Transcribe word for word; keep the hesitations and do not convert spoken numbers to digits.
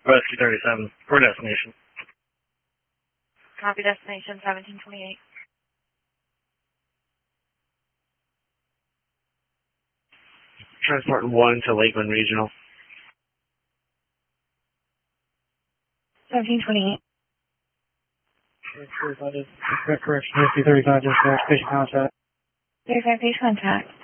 Rescue thirty-seven, for destination. Copy destination seventeen twenty-eight. Transport one to Lakeland Regional. seventeen twenty-eight. Correct correction, Rescue thirty-five, dispatch, patient contact. thirty-five, page contact.